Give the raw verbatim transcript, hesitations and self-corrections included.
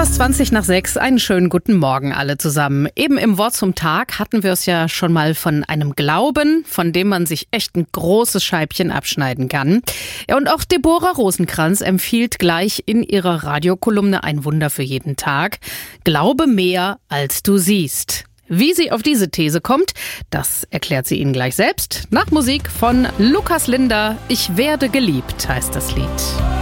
Fast zwanzig nach sechs, einen schönen guten Morgen alle zusammen. Eben im Wort zum Tag hatten wir es ja schon mal von einem Glauben, von dem man sich echt ein großes Scheibchen abschneiden kann. Ja, und auch Deborah Rosenkranz empfiehlt gleich in ihrer Radiokolumne Ein Wunder für jeden Tag: Glaube mehr, als du siehst. Wie sie auf diese These kommt, das erklärt sie Ihnen gleich selbst. Nach Musik von Lukas Linder. Ich werde geliebt heißt das Lied.